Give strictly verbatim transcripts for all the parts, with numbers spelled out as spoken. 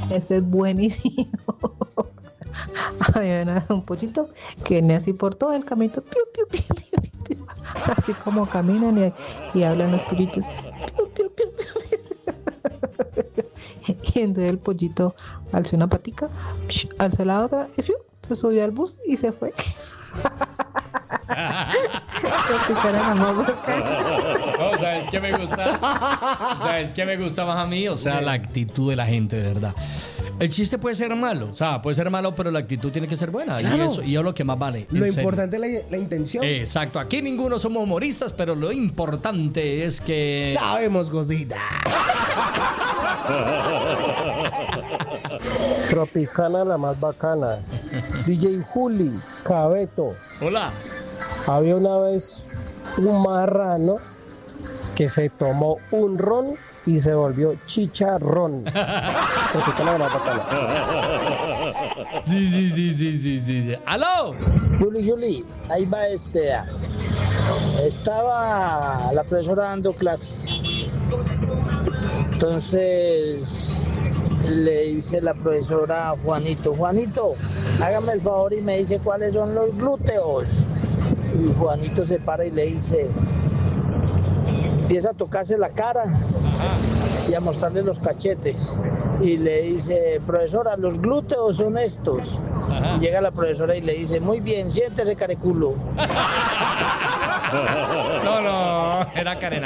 Este es buenísimo. Había una- un pollito que viene así por todo el camino, piu, piu, piu, piu, piu, piu. Así como caminan y, y hablan los pollitos. Piu, piu, piu, piu, piu. Y entonces el pollito alzó una patica, psh, alzó la otra, y fiu, se subió al bus y se fue. No, ¿sabes qué me gusta? ¿Sabes qué me gusta más a mí? O sea, la actitud de la gente, de verdad. El chiste puede ser malo, o sea, puede ser malo, pero la actitud tiene que ser buena. Claro. Y eso y es lo que más vale. Lo en serio. importante es la, la intención. Exacto, aquí ninguno somos humoristas, pero lo importante es que... Sabemos cositas. Tropicana la más bacana. D J Juli, Cabeto. Hola. Había una vez un marrano que se tomó un ron y se volvió chicharrón. Tropicana la más bacana. Sí, sí, sí, sí, sí, sí, sí. ¡Aló! Juli, Juli, ahí va este. ah. Estaba la profesora dando clase. Entonces le dice la profesora a Juanito, Juanito, hágame el favor y me dice cuáles son los glúteos. Y Juanito se para y le dice, empieza a tocarse la cara y a mostrarle los cachetes. Y le dice, profesora, los glúteos son estos. Ajá. Y llega la profesora y le dice, muy bien, siéntese, careculo. No, no, era Karena.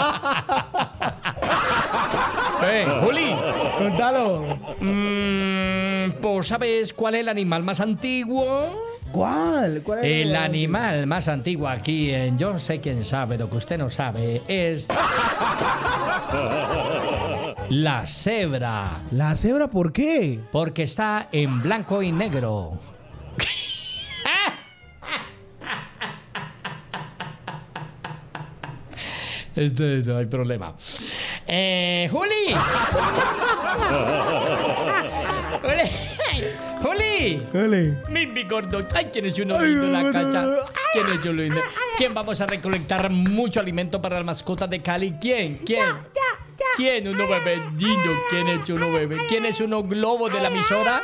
Hey, Juli. Contalo. Mm, ¿pues sabes cuál es el animal más antiguo? ¿Cuál? ¿Cuál es El animal más antiguo aquí en Yo sé quién sabe, lo que usted no sabe es la cebra, ¿La cebra por qué? porque está en blanco y negro. Esto, no hay problema. Eh, Juli. Juli. Juli. Dale. Mi, mi gordo. Ay, ¿quién es uno lindo en la cacha? ¿Quién es uno lindo? ¿Quién vamos a recolectar mucho alimento para las mascotas de Cali? ¿Quién? ¿Quién? ¿Quién? Uno bebé lindo. ¿Quién es uno bebé? ¿Quién es uno globo de la emisora?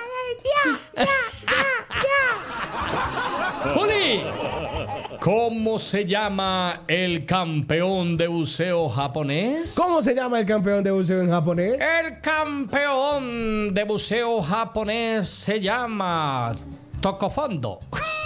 Juli. ¿Cómo se llama el campeón de buceo japonés? ¿Cómo se llama el campeón de buceo en japonés? El campeón de buceo japonés se llama Tocofondo.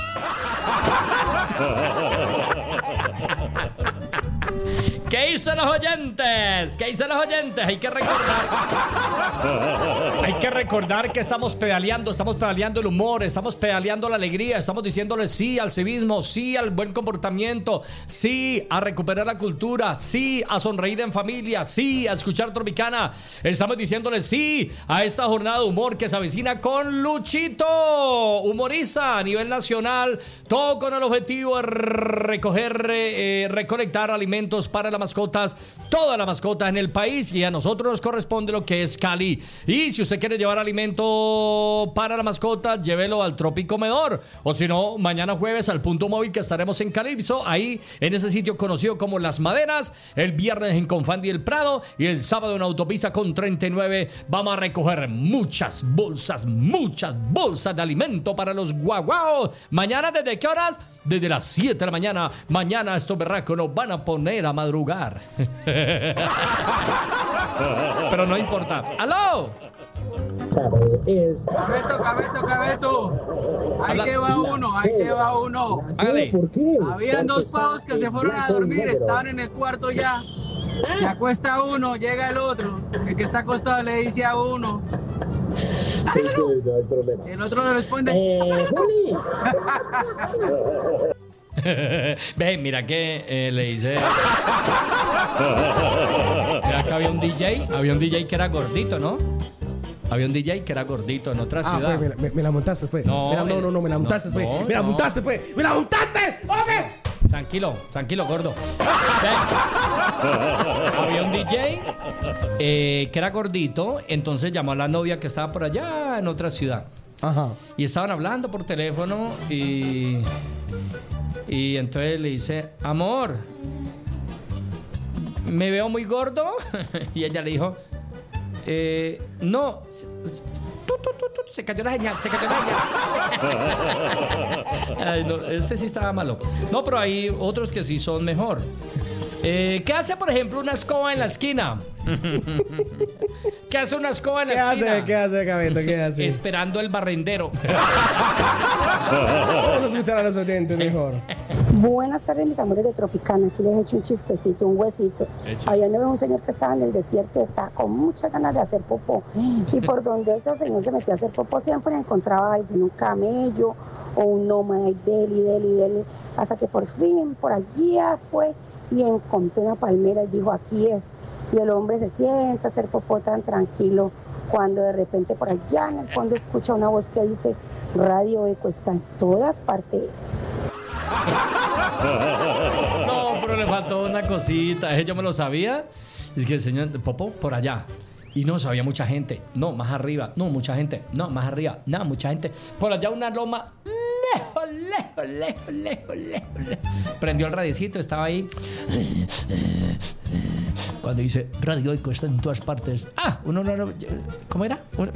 ¿Qué dicen los oyentes? ¿Qué dicen los oyentes? Hay que recordar. Hay que recordar que estamos pedaleando, estamos pedaleando el humor, estamos pedaleando la alegría, estamos diciéndole sí al civismo, sí al buen comportamiento, sí a recuperar la cultura, sí a sonreír en familia, sí a escuchar Tropicana. Estamos diciéndole sí a esta jornada de humor que se avecina con Luchito, humorista a nivel nacional, todo con el objetivo de recoger, eh, recolectar alimentos para las mascotas, todas las mascotas en el país, y a nosotros nos corresponde lo que es Cali. Y si usted quiere llevar alimento para la mascota, llévelo al Tropicomedor, o si no, mañana jueves al punto móvil que estaremos en Calipso, ahí en ese sitio conocido como Las Maderas, el viernes en Confandi El Prado y el sábado en Autopista con treinta y nueve vamos a recoger muchas bolsas, muchas bolsas de alimento para los guaguaos. Mañana, ¿desde qué horas? Desde las siete de la mañana. Mañana estos berracos nos van a poner a madrugar. Pero no importa. ¡Aló! Es Cabeto, Cabeto, Cabeto. Ahí Habla- te va uno, ahí te va uno. Hágale. ¿Por qué? Habían dos pavos que se fueron a dormir, estaban en el cuarto ya. Se acuesta uno, llega el otro. El que está acostado le dice a uno. No hay problema. El otro le responde. Eh, Juli. Ve, mira que eh, le hice. Mira que había un D J, había un D J que era gordito, ¿no? Había un D J que era gordito en otra Ah, ciudad. pues, me, la- me- me la montaste, pues. No, Me la- no, no, no, me la no, montaste, pues. no, Me la no. montaste, pues. Me la montaste. ¡Hombre! Tranquilo, tranquilo, gordo. Ve, había un D J eh, que era gordito, entonces llamó a la novia que estaba por allá en otra ciudad. Ajá. Y estaban hablando por teléfono y. Y entonces le dice, amor, ¿me veo muy gordo? Y ella le dijo, Eh, no. Se, tu, tu, tu, tu, se cayó la señal, se cayó la señal. Ay, no, ese sí estaba malo. No, pero hay otros que sí son mejor. Eh, ¿Qué hace, por ejemplo, una escoba en la esquina? ¿Qué hace una escoba en la ¿Qué esquina? hace? ¿Qué hace, Gavito? ¿Qué hace? Esperando el barrendero. Vamos a escuchar a los oyentes mejor. Buenas tardes, mis amores de Tropicana. Aquí les he hecho un chistecito, un huesito. Echa. Había un señor que estaba en el desierto y estaba con muchas ganas de hacer popó. Y por donde ese señor se metía a hacer popó, siempre encontraba a alguien, un camello o un nómada, y dele, dele, dele. Hasta que por fin, por allí fue y encontró una palmera y dijo, aquí es. Y el hombre se sienta a hacer popó tan tranquilo, cuando de repente por allá en el fondo escucha una voz que dice, Radio Eco está en todas partes. No, pero le faltó una cosita. Ese yo me lo sabía. Es que el señor popó por allá. Y no, sabía mucha gente. No, más arriba. No, mucha gente. No, más arriba. No, mucha gente. Por allá una loma. Lejos, lejos, lejos, lejos, lejos, lejos. Prendió el radiecito, estaba ahí. Cuando dice, Radio Eco está en todas partes. Ah, uno no... no ¿Cómo era? Uno...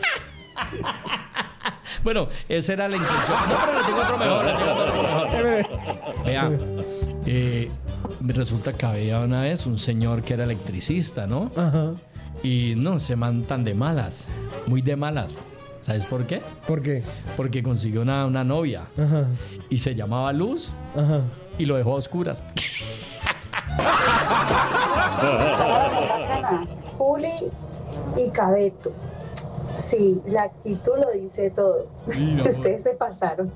Bueno, esa era la intención. No, pero le tengo otro mejor, le tengo otro mejor. Vea, eh, resulta que había una vez un señor que era electricista, ¿no? Ajá. Y no, se mandan de malas, muy de malas. ¿Sabes por qué? ¿Por qué? Porque consiguió una, una novia. Ajá. Y se llamaba Luz. Ajá. Y lo dejó a oscuras. Juli y Cabeto. Sí, la actitud lo dice todo. Mira, Ustedes se pasaron.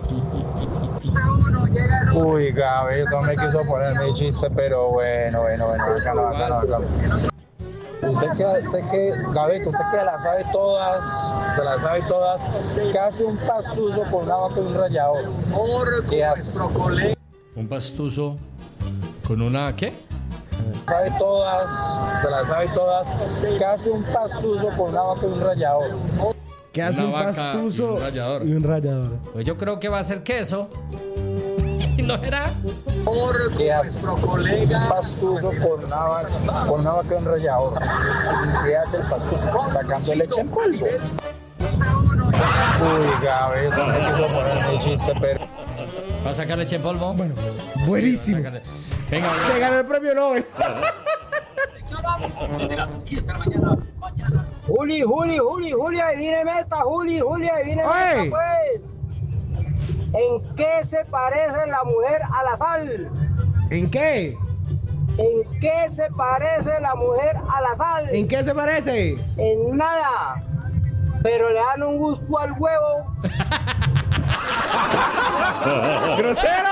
Uy, Gabeto me quiso poner mi chiste, pero bueno, bueno, bueno, bacano, bacano, bacano. Usted que, usted que, Gabeto, usted que la sabe todas, se la sabe todas, ¿qué hace un pastuso con una vaca y un rallador? ¿Qué hace? Un pastuso con una, ¿qué? Sabe todas, se la sabe todas, ¿qué hace un pastuso con una vaca y un rallador? ¿Qué hace Una un vaca pastuso y un rallador. y un rallador? Pues yo creo que va a ser queso. ¿No era? ¿Qué hace un pastuso con una vaca, con una vaca y un rallador? ¿Qué hace el pastuso? Sacando leche en polvo. Uy, Gabeto me quiso poner mi chiste, pero... ¿Va a sacar leche en polvo? Bueno, buenísimo. Sácale. Venga, venga. Se ganó el premio Nobel. Juli, Juli, Juli, Juli, adivíneme esta, Juli, Juli, adivíneme ¡Ay! esta, pues. ¿En qué se parece la mujer a la sal? ¿En qué? ¿En qué se parece la mujer a la sal? ¿En qué se parece? En nada. Pero le dan un gusto al huevo. ¡Grosero!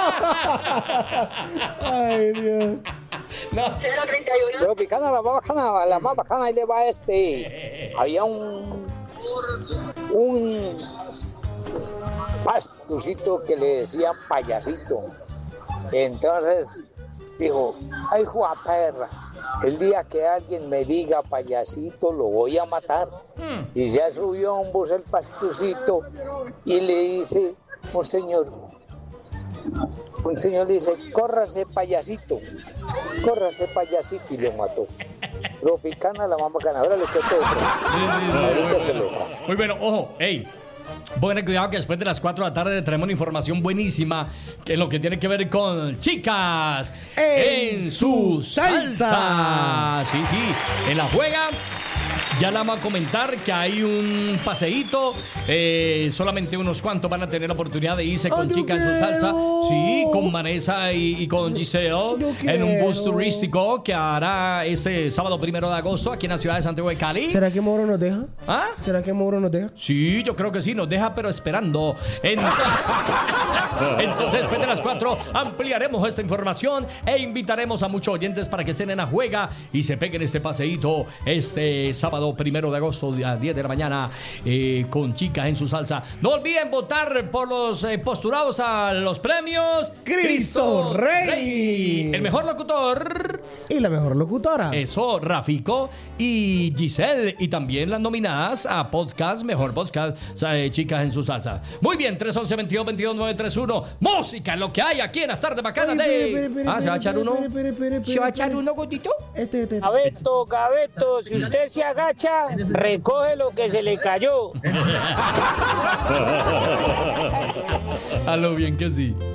Ay, Dios. No. Pero picana, la más bacana, la más bacana, ahí le va este. Había un... Un... pastucito que le decían payasito. Entonces dijo, ay, Juan perra, el día que alguien me diga payasito lo voy a matar. Mm. Y ya subió a un bus el pastucito y le dice, un señor, un señor le dice, córrase payasito, córrase payasito, y lo mató. Tropicana, la mamá bacana. Ahora le cuento otro. Ahorita se lo va. Muy bueno, ojo, hey. Bueno, cuidado que después de las cuatro de la tarde traemos una información buenísima que en lo que tiene que ver con chicas en, en su salsa. salsa. Sí, sí, en la juega. Ya la vamos a comentar que hay un paseíto. Eh, solamente unos cuantos van a tener la oportunidad de irse con oh, chicas en su salsa. Sí, con Vanessa y, y con Giselle en un bus turístico que hará este sábado primero de agosto aquí en la ciudad de Santiago de Cali. ¿Será que Moro nos deja? ¿Ah? ¿Será que Moro nos deja? Sí, yo creo que sí, nos deja, pero esperando. Entonces, Entonces después de las cuatro ampliaremos esta información e invitaremos a muchos oyentes para que estén en la juega y se peguen este paseíto este sábado primero de agosto a diez de la mañana eh, con chicas en su salsa. No olviden votar por los eh, postulados a los premios Cristo Rey. Rey, el mejor locutor y la mejor locutora. Eso, Rafico y Giselle, y también las nominadas a podcast, mejor podcast, eh, chicas en su salsa. Muy bien, tres once veintidós veintidós nueve treinta y uno. Música, lo que hay aquí en las tardes bacanas de... Ah, ¿se va a echar uno? ¿Se va a echar uno, gordito? Este, este, este. Gabeto, Gabeto, si usted se agacha borracha recoge lo que se le cayó. A lo bien que sí.